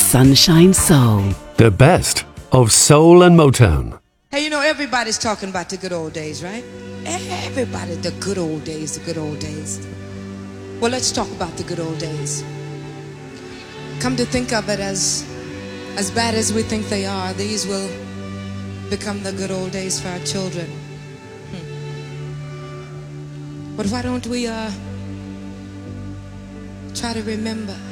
Sunshine Soul. The best of soul and Motown. Hey, you know, everybody's talking about the good old days, right? Everybody, the good old days, the good old days. Well, let's talk about the good old days. Come to think of it, as bad as we think they are, these will become the good old days for our children. But why don't we try to remember